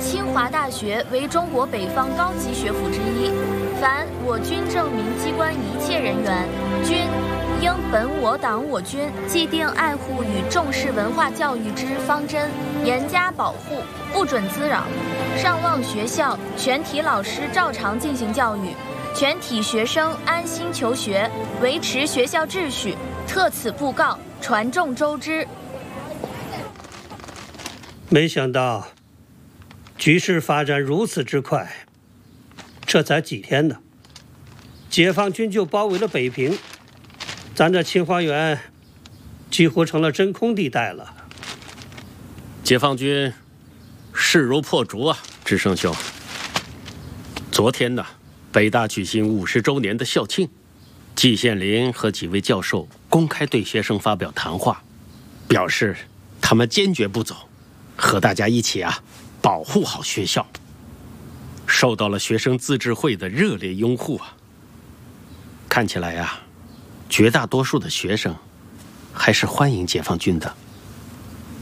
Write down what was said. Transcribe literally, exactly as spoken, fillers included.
清华大学为中国北方高级学府之一，凡我军政民机关一切人员，均应本我党我军既定爱护与重视文化教育之方针，严加保护，不准滋扰。上望学校全体老师照常进行教育，全体学生安心求学，维持学校秩序，特此布告，传众周知。 没想到局势发展如此之快，这才几天呢，解放军就包围了北平，咱这清华园几乎成了真空地带了。 解放军势如破竹啊，智胜兄。昨天呢，北大举行五十周年的校庆，季羡林和几位教授公开对学生发表谈话，表示他们坚决不走，和大家一起啊保护好学校，受到了学生自治会的热烈拥护啊。看起来呀、啊，绝大多数的学生还是欢迎解放军的。